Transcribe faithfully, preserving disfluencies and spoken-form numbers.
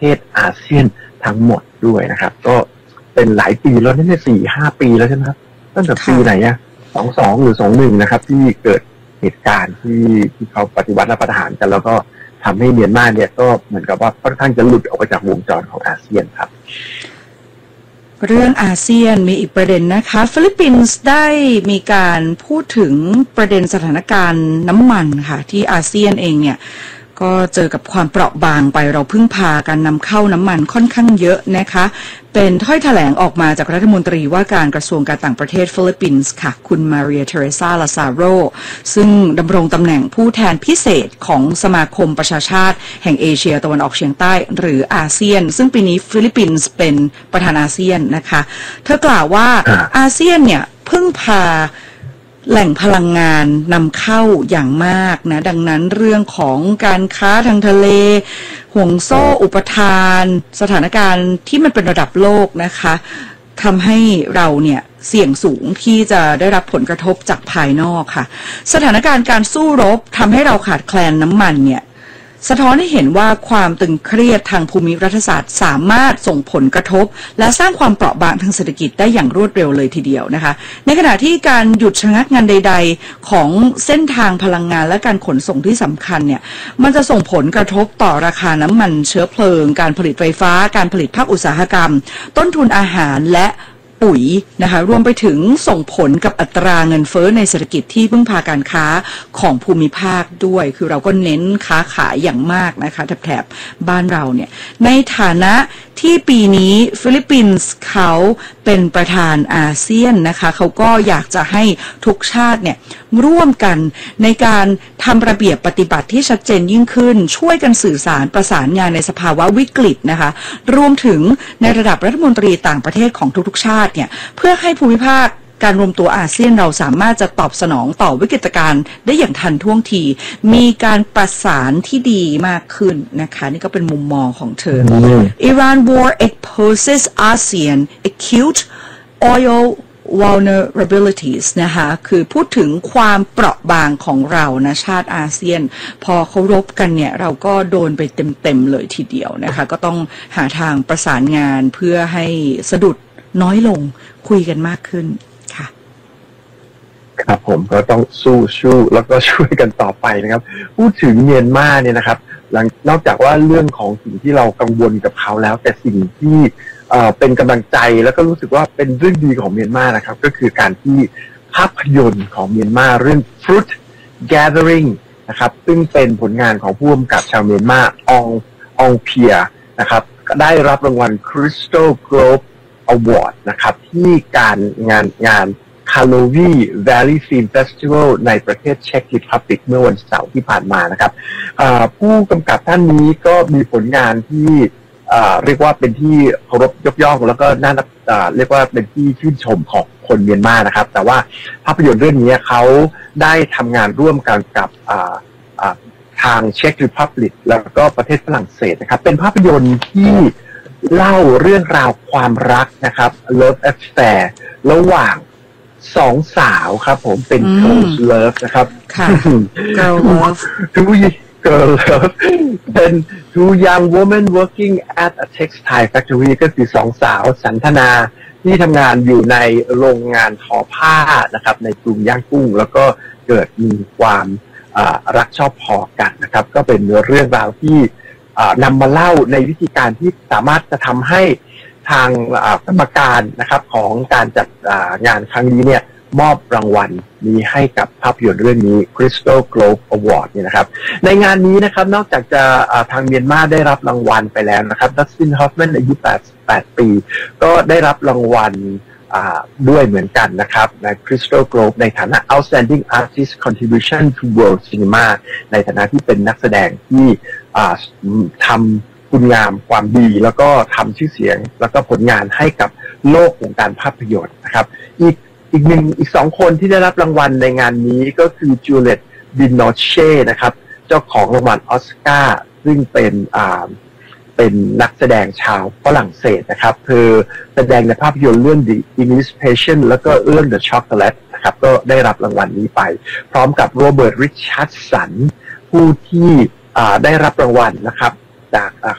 ทศอาเซียนทั้งหมดด้วยนะครับก็เป็นหลายปีแล้วนี่สี่ห้าปีแล้วใช่ไหมครับตั้งแต่ปีไหนอะสองสองหรือสองหนึ่งนะครับที่เกิดเหตุการณ์ที่ที่เขาปฏิวัติรัฐประหารกันแล้วก็ทำให้เมียนมาเนี่ยก็เหมือนกับว่าค่อนข้างจะหลุดออกไปจากวงจรของอาเซียนครับเรื่องอาเซียนมีอีกประเด็นนะคะฟิลิปปินส์ได้มีการพูดถึงประเด็นสถานการณ์น้ำมันค่ะที่อาเซียนเองเนี่ยก็เจอกับความเปราะบางไปเราพึ่งพาการนำเข้าน้ำมันค่อนข้างเยอะนะคะเป็นถ้อยแถลงออกมาจากรัฐมนตรีว่าการกระทรวงการต่างประเทศฟิลิปปินส์ค่ะคุณมาเรียเทเรซาลาซาโรซึ่งดำรงตำแหน่งผู้แทนพิเศษของสมาคมประชาชาติแห่งเอเชียตะวันออกเฉียงใต้หรืออาเซียนซึ่งปีนี้ฟิลิปปินส์เป็นประธานอาเซียนนะคะเธอกล่าวว่าอาเซียนเนี่ยพึ่งพาแหล่งพลังงานนำเข้าอย่างมากนะดังนั้นเรื่องของการค้าทางทะเลห่วงโซ่อุปทานสถานการณ์ที่มันเป็นระดับโลกนะคะทำให้เราเนี่ยเสี่ยงสูงที่จะได้รับผลกระทบจากภายนอกค่ะสถานการณ์การสู้รบทำให้เราขาดแคลนน้ำมันเนี่ยสะท้อนให้เห็นว่าความตึงเครียดทางภูมิรัฐศาสตร์สามารถส่งผลกระทบและสร้างความเปราะบางทางเศรษฐกิจได้อย่างรวดเร็วเลยทีเดียวนะคะในขณะที่การหยุดชะงักงานใดๆของเส้นทางพลังงานและการขนส่งที่สำคัญเนี่ยมันจะส่งผลกระทบต่อราคาน้ำมันเชื้อเพลิงการผลิตไฟฟ้าการผลิตภาคอุตสาหกรรมต้นทุนอาหารและปุ๋ยนะคะรวมไปถึงส่งผลกับอัตราเงินเฟ้อในเศรษฐกิจที่พึ่งพาการค้าของภูมิภาคด้วยคือเราก็เน้นค้าขายอย่างมากนะคะแถบๆบ้านเราเนี่ยในฐานะที่ปีนี้ฟิลิปปินส์เขาเป็นประธานอาเซียนนะคะเขาก็อยากจะให้ทุกชาติเนี่ยร่วมกันในการทำระเบียบปฏิบัติที่ชัดเจนยิ่งขึ้นช่วยกันสื่อสารประสานงานในสภาวะวิกฤตนะคะรวมถึงในระดับรัฐมนตรีต่างประเทศของทุกๆชาติเนี่ยเพื่อให้ภูมิภาคการรวมตัวอาเซียนเราสามารถจะตอบสนองต่อวิกฤตการณ์ได้อย่างทันท่วงทีมีการประสานที่ดีมากขึ้นนะคะนี่ก็เป็นมุมมองของเธอ Iran war exposes ASEAN acute oil vulnerabilities นะคะคือพูดถึงความเปราะบางของเรานะชาติอาเซียนพอเขารบกันเนี่ยเราก็โดนไปเต็มๆเลยทีเดียวนะคะก็ต้องหาทางประสานงานเพื่อให้สะดุดน้อยลงคุยกันมากขึ้นค่ะครับผมก็ต้องสู้ชู้แล้วก็ช่วยกันต่อไปนะครับพูดถึงเมียนมาเนี่ยนะครับหลังนอกจากว่าเรื่องของสิ่งที่เรากังวลกับเขาแล้วแต่สิ่งที่เอ่อเป็นกำลังใจแล้วก็รู้สึกว่าเป็นเรื่องดีของเมียนมานะครับก็คือการที่ภาพยนตร์ของเมียนมาเรื่อง Fruit Gathering นะครับซึ่งเป็นผลงานของผู้กำกับชาวเมียนมาอองอองเพียนะครับได้รับรางวัล Crystal Globe Award นะครับที่การงานงาน Karlovy Valley Film Festival ในประเทศเช็กรีพับลิกเมื่อวันเสาร์ที่ผ่านมานะครับผู้กำกับท่านนี้ก็มีผลงานที่เรียกว่าเป็นที่เคารพยกย่องแล้วก็น่าเรียกว่าเป็นที่ชื่นชมของคนเมียนมานะครับแต่ว่าภาพยนตร์เรื่องนี้เขาได้ทำงานร่วมกันกับทางเช็กรีพับลิกแล้วก็ประเทศฝรั่งเศสนะครับเป็นภาพยนตร์ที่เล่าเรื่องราวความรักนะครับ Love Affair ระหว่างสองสาวครับผมเป็น Close Love นะครับค่ะ Girl Love Two Girl Love เป็น Two young women working at a textile factory ก็คือสองสาวสันทนาที่ทำงานอยู่ในโรงงานทอผ้านะครับในกรุงย่างกุ้งแล้วก็เกิดมีความรักชอบพอกันนะครับก็เป็นเรื่องราวที่นำมาเล่าในวิธีการที่สามารถจะทำให้ทางกรรมการนะครับของการจัดงานครั้งนี้เนี่ยมอบรางวัลนี้ให้กับภาพยนตร์เรื่องนี้ Crystal Globe Award เนี่ยนะครับในงานนี้นะครับนอกจากจะทางเมียนมาได้รับรางวัลไปแล้วนะครับดัสติน ฮอฟแมนอายุแปดสิบแปดปีก็ได้รับรางวัลด้วยเหมือนกันนะครับใน Crystal Globe ในฐานะ Outstanding Artist Contribution to World Cinema ในฐานะที่เป็นนักแสดงที่ทำคุณงามความดีแล้วก็ทำชื่อเสียงแล้วก็ผลงานให้กับโลกของการภาพยนตร์นะครับอีกอีกหนึ่งอีกสองคนที่ได้รับรางวัลในงานนี้ก็คือจูเลียต บินนอเช่นะครับเจ้าของรางวัลออสการ์ซึ่งเป็นอ่าเป็นนักแสดงชาวฝรั่งเศสนะครับเธอแสดงในภาพยนตร์เรื่อง The English Patient แล้วก็เรื่อง The Chocolate นะครับก็ได้รับรางวัลนี้ไปพร้อมกับโรเบิร์ต ริชาร์ดสันผู้ที่ได้รับรางวัลนะครับจาก